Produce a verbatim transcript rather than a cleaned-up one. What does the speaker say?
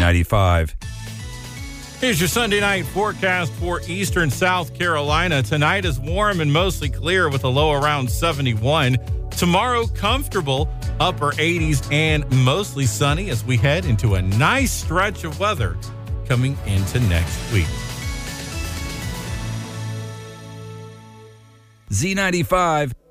ninety-five. Here's your Sunday night forecast for eastern South Carolina. Tonight is warm and mostly clear with a low around seventy-one. Tomorrow, comfortable, upper eighties and mostly sunny as we head into a nice stretch of weather coming into next week. Z ninety-five